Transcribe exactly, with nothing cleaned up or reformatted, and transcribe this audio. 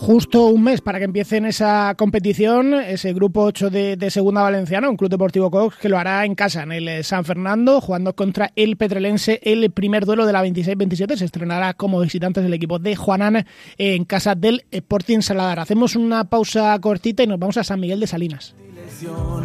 justo un mes para que empiece en esa competición, ese grupo ocho de, de Segunda Valenciana, un Club Deportivo Cox que lo hará en casa, en el San Fernando, jugando contra el Petrelense el primer duelo de la veintiséis veintisiete. Se estrenará como visitantes del equipo de Juanán en casa del Sporting Saladar. Hacemos una pausa cortita y nos vamos a San Miguel de Salinas.